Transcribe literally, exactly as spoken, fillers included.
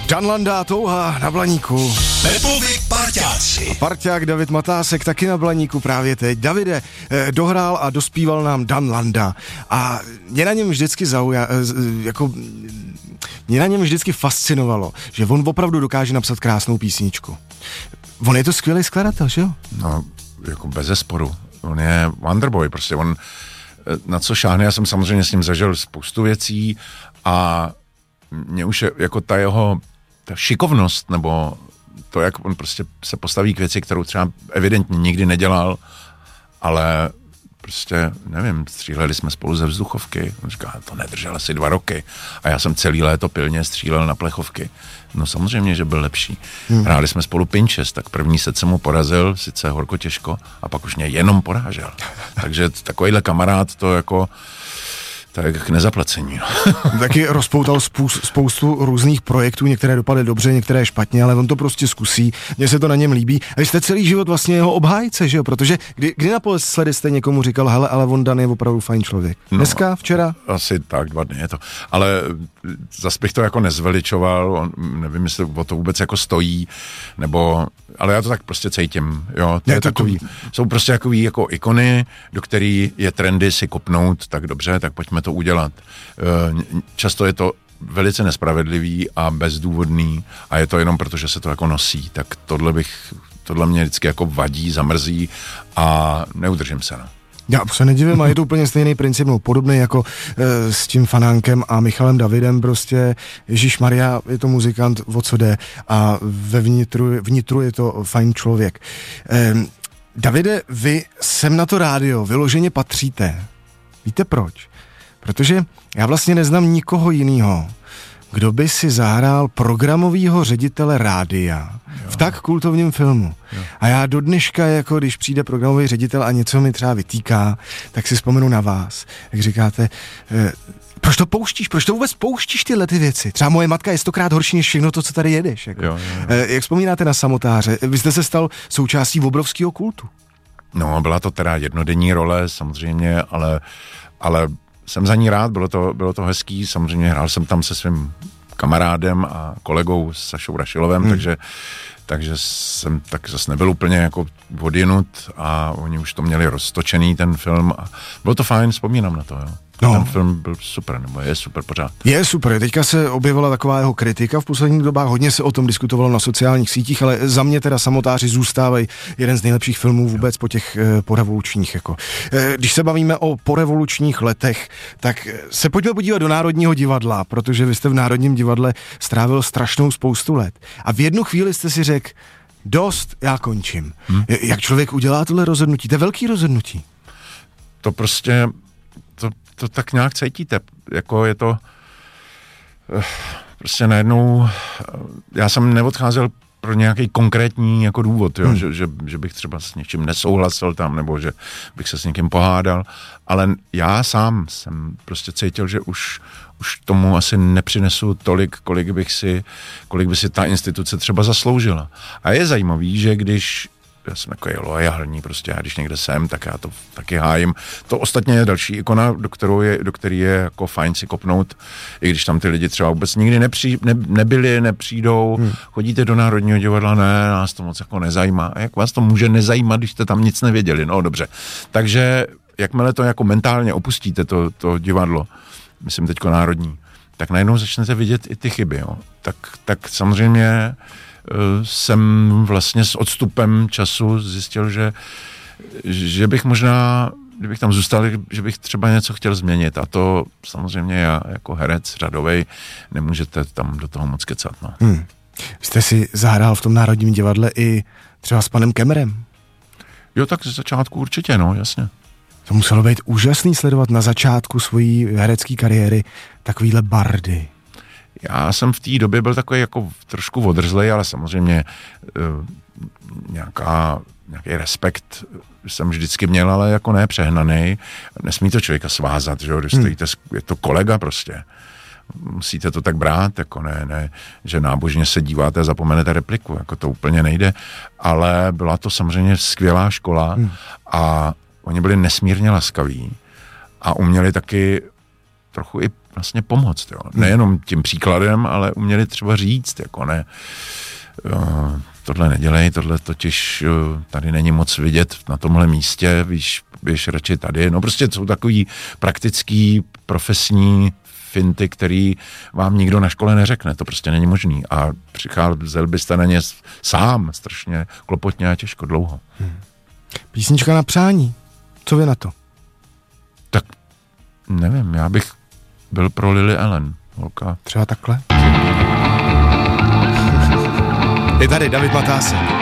Dan Landa, Touha na Blaníku. Pepovi parťáci. Parťák David Matásek taky na Blaníku právě teď. Davide, eh, dohrál a dospíval nám Dan Landa. A mě na něm vždycky zauja, eh, jako, mě na něm vždycky fascinovalo, že on opravdu dokáže napsat krásnou písničku. On je to skvělý skladatel, že jo? No, jako bezesporu. On je Wonderboy, prostě on na co šáhne, já jsem samozřejmě s ním zažil spoustu věcí a mě už je jako ta jeho ta šikovnost, nebo to, jak on prostě se postaví k věci, kterou třeba evidentně nikdy nedělal, ale prostě, nevím, stříleli jsme spolu ze vzduchovky. On říká, to nedržel asi dva roky. A já jsem celý léto pilně střílel na plechovky. No samozřejmě, že byl lepší. Hmm. Hráli jsme spolu pinčes, tak první set jsem mu porazil, sice horko těžko, a pak už mě jenom porážel. Takže takovýhle kamarád to jako tak k nezaplacení. No. Taky rozpoutal spoustu, spoustu různých projektů, některé dopadly dobře, některé špatně, ale on to prostě zkusí, mně se to na něm líbí. A jste celý život vlastně jeho obhájce, že jo? Protože kdy, kdy naposledy jste někomu říkal, hele, ale on Dan je opravdu fajn člověk. Dneska, včera? No, asi tak, dva dny je to. Ale zas bych to jako nezveličoval, on, nevím, jestli o to vůbec jako stojí, nebo, ale já to tak prostě cítím, jo. To je, je takový, to... Jsou prostě takový jako ikony, do který je trendy si kopnout, tak dobře, tak pojďme to udělat. Často je to velice nespravedlivý a bezdůvodný a je to jenom proto, že se to jako nosí. Tak tohle bych, tohle mě vždycky jako vadí, zamrzí a neudržím se. No. Já se nedivím, a je to úplně stejný princip, no, podobný jako e, s tím Fanánkem a Michalem Davidem, prostě Ježišmarja, je to muzikant, o co jde, a ve vnitru, vnitru je to fajn člověk. E, Davide, vy sem na to rádio vyloženě patříte. Víte proč? Protože já vlastně neznám nikoho jiného, kdo by si zahrál programovýho ředitele rádia jo. v tak kultovním filmu. Jo. A já do dneška, jako když přijde programový ředitel a něco mi třeba vytýká, tak si vzpomenu na vás. Jak říkáte, eh, proč to pouštíš? Proč to vůbec pouštíš tyhle ty věci? Třeba moje matka je stokrát horší než všechno to, co tady jedeš. Jako. Jo, jo, jo. Eh, jak vzpomínáte na Samotáře? Vy jste se stal součástí obrovského kultu. No, byla to teda jednodenní role, samozřejmě, ale, ale jsem za ní rád, bylo to, bylo to hezký, samozřejmě hrál jsem tam se svým kamarádem a kolegou Sašou Rašilovem, hmm. takže, takže jsem tak zase nebyl úplně jako odjinut a oni už to měli roztočený, ten film, a bylo to fajn, vzpomínám na to, jo. No. Ten film byl super, nebo je super pořád. Je super, teďka se objevila taková jeho kritika v posledních dobách, hodně se o tom diskutovalo na sociálních sítích, ale za mě teda Samotáři zůstávají jeden z nejlepších filmů vůbec po těch eh, porevolučních. Jako. Eh, když se bavíme o porevolučních letech, tak se pojďme podívat do Národního divadla, protože vy jste v Národním divadle strávil strašnou spoustu let. A v jednu chvíli jste si řekl, dost, já končím. Hmm. Jak člověk udělá tohle rozhodnutí? To je velký rozhodnutí. To prostě... To, to tak nějak cítíte, jako je to prostě najednou, já jsem neodcházel pro nějaký konkrétní jako důvod, jo, hmm. že, že, že bych třeba s něčím nesouhlasil tam, nebo že bych se s někým pohádal, ale já sám jsem prostě cítil, že už, už tomu asi nepřinesu tolik, kolik bych si, kolik by si ta instituce třeba zasloužila. A je zajímavý, že když já jsem takový loajální, prostě já když někde jsem, tak já to taky hájím. To ostatně je další ikona, do, kterou je, do který je jako fajn si kopnout, i když tam ty lidi třeba vůbec nikdy nepří, ne, nebyli, nepřijdou, hmm. chodíte do Národního divadla, ne, nás to moc jako nezajímá. A jak vás to může nezajímat, když jste tam nic nevěděli? No dobře. Takže jakmile to jako mentálně opustíte, to, to divadlo, myslím teďko Národní, tak najednou začnete vidět i ty chyby, jo. Tak, tak samozřejmě jsem vlastně s odstupem času zjistil, že, že bych možná, kdybych tam zůstal, že bych třeba něco chtěl změnit. A to samozřejmě já jako herec řadovej nemůžete tam do toho moc kecat. No. Hmm. Jste si zahrál v tom Národním divadle i třeba s panem Kemmerem? Jo, tak ze začátku určitě, no, jasně. To muselo být úžasný sledovat na začátku svojí herecké kariéry takovýhle bardy. Já jsem v té době byl takový jako trošku odrzlej, ale samozřejmě uh, nějaká, nějaký respekt jsem vždycky měl, ale jako ne přehnaný. Nesmí to člověka svázat, že jo, když stojíte, je to kolega prostě. Musíte to tak brát, jako ne, ne, že nábožně se díváte a zapomenete repliku, jako to úplně nejde, ale byla to samozřejmě skvělá škola hmm. a oni byli nesmírně laskaví a uměli taky trochu i vlastně pomoct, jo. Nejenom tím příkladem, ale uměli třeba říct, jako ne, jo, tohle nedělej, tohle totiž jo, tady není moc vidět na tomhle místě, víš, běž radši tady. No prostě jsou takový praktický, profesní finty, který vám nikdo na škole neřekne, to prostě není možný. A přicházel byste na ně sám strašně klopotně a těžko dlouho. Hmm. Písnička na přání. Co vy na to? Tak nevím, já bych byl pro Lily Allen. Holka. Třeba takhle? Je tady David Matásek.